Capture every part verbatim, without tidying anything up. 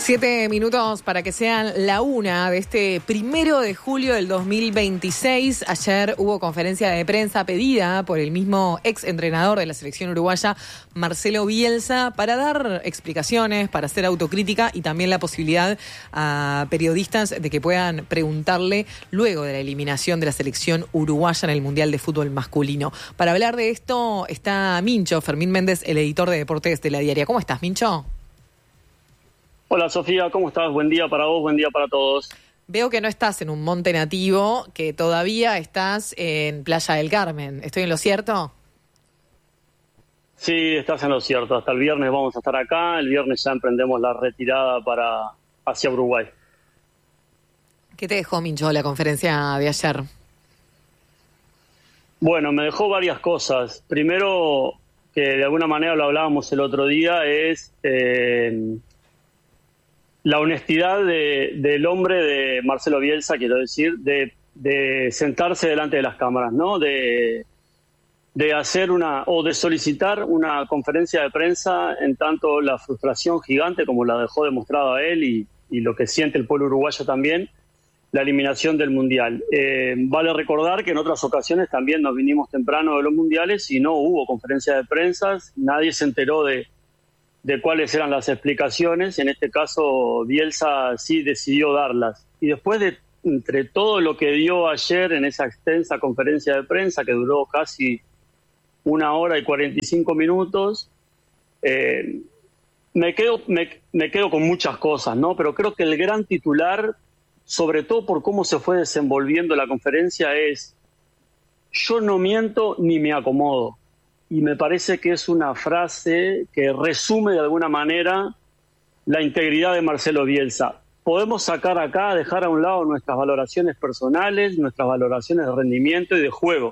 Siete minutos para que sean la una de este primero de julio del dos mil veintiséis. Ayer hubo conferencia de prensa pedida por el mismo ex entrenador de la selección uruguaya, Marcelo Bielsa, para dar explicaciones, para hacer autocrítica y también la posibilidad a periodistas de que puedan preguntarle luego de la eliminación de la selección uruguaya en el Mundial de Fútbol Masculino. Para hablar de esto está Mincho, Fermín Méndez, el editor de deportes de La Diaria. ¿Cómo estás, Mincho? Hola Sofía, ¿cómo estás? Buen día para vos, buen día para todos. Veo que no estás en un monte nativo, que todavía estás en Playa del Carmen. ¿Estoy en lo cierto? Sí, estás en lo cierto. Hasta el viernes vamos a estar acá. El viernes ya emprendemos la retirada para hacia Uruguay. ¿Qué te dejó, Mincho, la conferencia de ayer? Bueno, me dejó varias cosas. Primero, que de alguna manera lo hablábamos el otro día, es... Eh, la honestidad de, del hombre de Marcelo Bielsa, quiero decir, de, de sentarse delante de las cámaras, ¿no? De, de hacer una, o de solicitar una conferencia de prensa en tanto la frustración gigante, como la dejó demostrada él y, y lo que siente el pueblo uruguayo también, la eliminación del Mundial. Eh, vale recordar que en otras ocasiones también nos vinimos temprano de los Mundiales y no hubo conferencia de prensa, nadie se enteró de de cuáles eran las explicaciones. En este caso, Bielsa sí decidió darlas. Y después de entre todo lo que dio ayer en esa extensa conferencia de prensa, que duró casi una hora y cuarenta y cinco minutos, eh, me quedo, me, me quedo con muchas cosas, ¿no? Pero creo que el gran titular, sobre todo por cómo se fue desenvolviendo la conferencia, es: yo no miento ni me acomodo. Y me parece que es una frase que resume de alguna manera la integridad de Marcelo Bielsa. Podemos sacar acá, dejar a un lado nuestras valoraciones personales, nuestras valoraciones de rendimiento y de juego.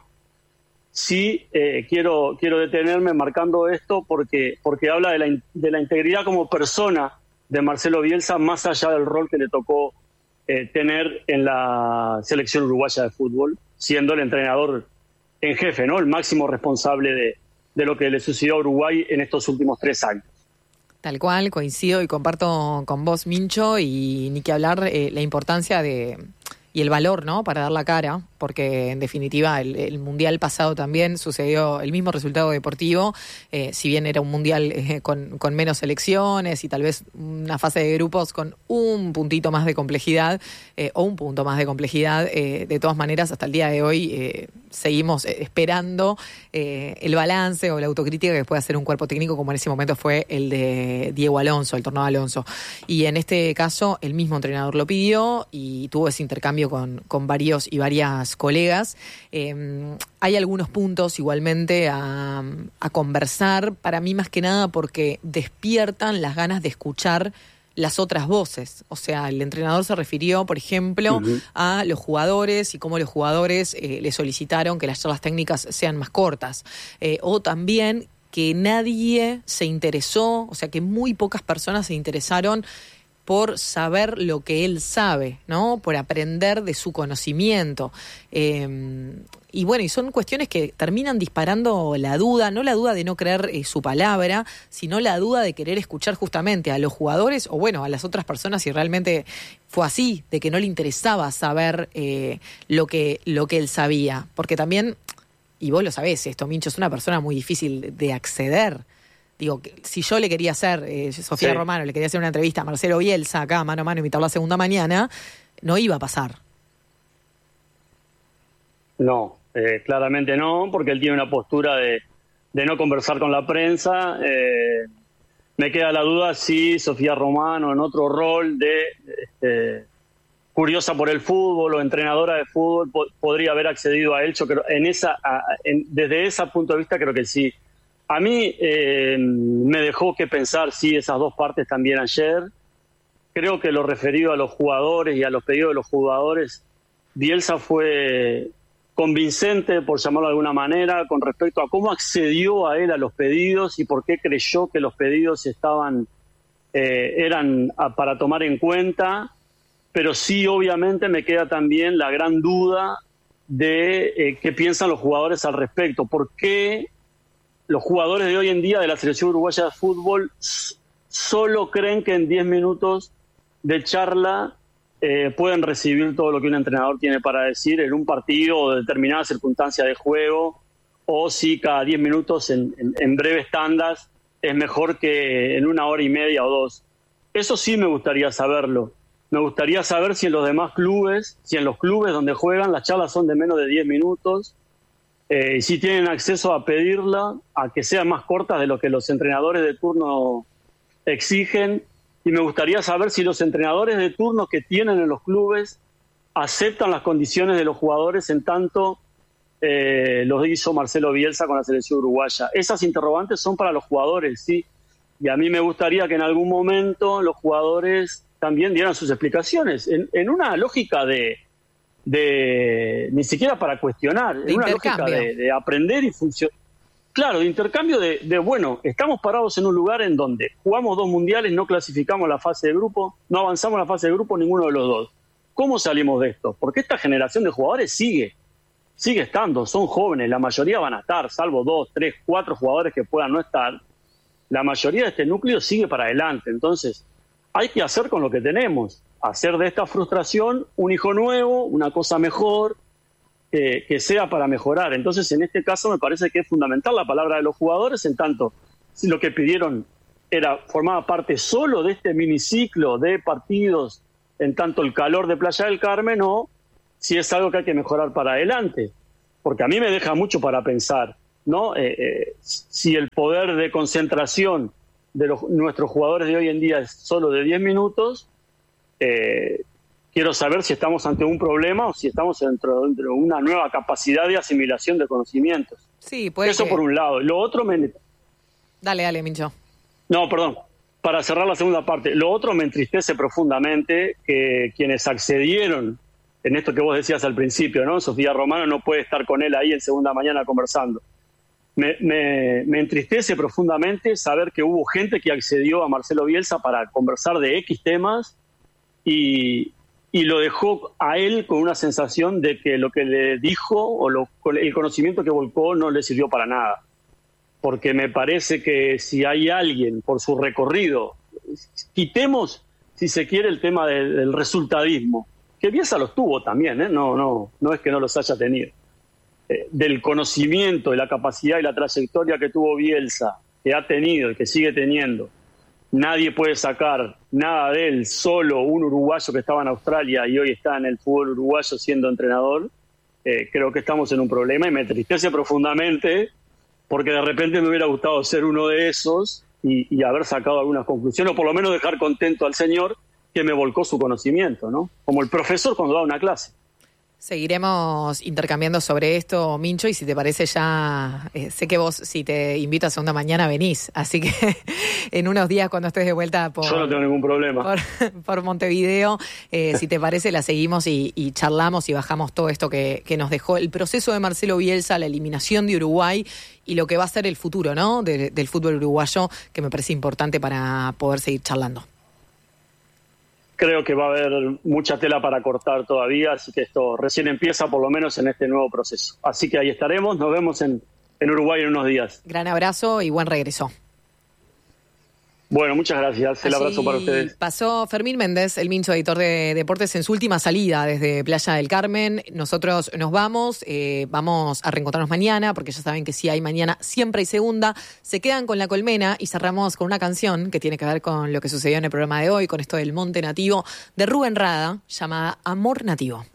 Sí, eh, quiero, quiero detenerme marcando esto porque, porque habla de la, de la integridad como persona de Marcelo Bielsa, más allá del rol que le tocó eh, tener en la selección uruguaya de fútbol, siendo el entrenador en jefe, ¿no? El máximo responsable de de lo que le sucedió a Uruguay en estos últimos tres años. Tal cual, coincido y comparto con vos, Mincho, y ni que hablar eh, la importancia de y el valor, ¿no?, para dar la cara, porque en definitiva el, el Mundial pasado también sucedió el mismo resultado deportivo, eh, si bien era un Mundial eh, con, con menos selecciones y tal vez una fase de grupos con un puntito más de complejidad, eh, o un punto más de complejidad, eh, de todas maneras hasta el día de hoy eh, seguimos esperando eh, el balance o la autocrítica que puede hacer un cuerpo técnico, como en ese momento fue el de Diego Alonso, el Tornado Alonso. Y en este caso el mismo entrenador lo pidió y tuvo ese intercambio con, con varios y varias colegas. Eh, hay algunos puntos igualmente a, a conversar, para mí más que nada porque despiertan las ganas de escuchar las otras voces. O sea, el entrenador se refirió, por ejemplo, uh-huh. a los jugadores y cómo los jugadores eh, le solicitaron que las charlas técnicas sean más cortas. Eh, o también que nadie se interesó, o sea, que muy pocas personas se interesaron por saber lo que él sabe, ¿no? Por aprender de su conocimiento. Eh, y bueno, y son cuestiones que terminan disparando la duda, no la duda de no creer eh, su palabra, sino la duda de querer escuchar justamente a los jugadores o bueno, a las otras personas si realmente fue así, de que no le interesaba saber eh, lo que, lo que él sabía. Porque también, y vos lo sabés esto, Mincho, es una persona muy difícil de acceder. Digo, si yo le quería hacer, eh, Sofía sí. Romano, le quería hacer una entrevista a Marcelo Bielsa acá, mano a mano, invitarlo la segunda mañana, no iba a pasar. No, eh, claramente no, porque él tiene una postura de, de no conversar con la prensa. Eh, me queda la duda si Sofía Romano, en otro rol de este, curiosa por el fútbol o entrenadora de fútbol, po- podría haber accedido a él. Yo creo, en esa, a, en, desde ese punto de vista creo que sí. A mí eh, me dejó que pensar, sí, esas dos partes también ayer. Creo que lo referido a los jugadores y a los pedidos de los jugadores, Bielsa fue convincente, por llamarlo de alguna manera, con respecto a cómo accedió a él a los pedidos y por qué creyó que los pedidos estaban eh, eran a, para tomar en cuenta. Pero sí, obviamente, me queda también la gran duda de eh, qué piensan los jugadores al respecto. ¿Por qué los jugadores de hoy en día de la selección uruguaya de fútbol solo creen que en diez minutos de charla eh, pueden recibir todo lo que un entrenador tiene para decir en un partido o de determinada circunstancia de juego, o si cada diez minutos en, en, en breves tandas es mejor que en una hora y media o dos. Eso sí me gustaría saberlo. Me gustaría saber si en los demás clubes, si en los clubes donde juegan las charlas son de menos de diez minutos, eh, y si tienen acceso a pedirla, a que sean más cortas de lo que los entrenadores de turno exigen. Y me gustaría saber si los entrenadores de turno que tienen en los clubes aceptan las condiciones de los jugadores en tanto eh, los hizo Marcelo Bielsa con la selección uruguaya. Esas interrogantes son para los jugadores, sí. Y a mí me gustaría que en algún momento los jugadores también dieran sus explicaciones, en, en una lógica de, de, ni siquiera para cuestionar, de en una lógica de, de aprender y funcionar. Claro, de intercambio de, de, bueno, estamos parados en un lugar en donde jugamos dos mundiales, no clasificamos la fase de grupo, no avanzamos la fase de grupo ninguno de los dos. ¿Cómo salimos de esto? Porque esta generación de jugadores sigue, sigue estando, son jóvenes, la mayoría van a estar, salvo dos, tres, cuatro jugadores que puedan no estar. La mayoría de este núcleo sigue para adelante, entonces hay que hacer con lo que tenemos, hacer de esta frustración un hijo nuevo, una cosa mejor, eh, que sea para mejorar. Entonces, en este caso me parece que es fundamental la palabra de los jugadores, en tanto si lo que pidieron era formaba parte solo de este miniciclo de partidos, en tanto el calor de Playa del Carmen, o si es algo que hay que mejorar para adelante. Porque a mí me deja mucho para pensar, ¿no? Eh, eh, si el poder de concentración de los, nuestros jugadores de hoy en día es solo de diez minutos, eh, quiero saber si estamos ante un problema o si estamos dentro, dentro de una nueva capacidad de asimilación de conocimientos. Sí, puede Eso que... por un lado. Lo otro me... Dale, dale, Mincho. No, perdón. Para cerrar la segunda parte. Lo otro me entristece profundamente que quienes accedieron en esto que vos decías al principio, ¿no? Sofía Romano no puede estar con él ahí en Segunda Mañana conversando. Me, me, me entristece profundamente saber que hubo gente que accedió a Marcelo Bielsa para conversar de X temas y, y lo dejó a él con una sensación de que lo que le dijo o lo, el conocimiento que volcó no le sirvió para nada. Porque me parece que si hay alguien por su recorrido, quitemos, si se quiere, el tema del, del resultadismo, que Bielsa los tuvo también, ¿eh? no, no, no es que no los haya tenido. Eh, del conocimiento, de la capacidad y la trayectoria que tuvo Bielsa, que ha tenido y que sigue teniendo, nadie puede sacar nada de él, solo un uruguayo que estaba en Australia y hoy está en el fútbol uruguayo siendo entrenador. Eh, creo que estamos en un problema y me entristece profundamente porque de repente me hubiera gustado ser uno de esos y, y haber sacado algunas conclusiones, o por lo menos dejar contento al señor que me volcó su conocimiento, ¿no? Como el profesor cuando da una clase. Seguiremos intercambiando sobre esto, Mincho, y si te parece ya, eh, sé que vos si te invito a Segunda Mañana venís, así que en unos días cuando estés de vuelta por... Yo no tengo ningún problema. Por, por Montevideo, eh, si te parece la seguimos y, y charlamos y bajamos todo esto que, que nos dejó el proceso de Marcelo Bielsa, la eliminación de Uruguay y lo que va a ser el futuro, ¿no? De, del fútbol uruguayo, que me parece importante para poder seguir charlando. Creo que va a haber mucha tela para cortar todavía, así que esto recién empieza, por lo menos en este nuevo proceso. Así que ahí estaremos, nos vemos en, en Uruguay en unos días. Gran abrazo y buen regreso. Bueno, muchas gracias. El Así abrazo para ustedes. Pasó Fermín Méndez, el Mincho, editor de deportes, en su última salida desde Playa del Carmen. Nosotros nos vamos, eh, vamos a reencontrarnos mañana, porque ya saben que si hay mañana, siempre hay segunda. Se quedan con La Colmena y cerramos con una canción que tiene que ver con lo que sucedió en el programa de hoy, con esto del monte nativo de Rubén Rada, llamada Amor Nativo.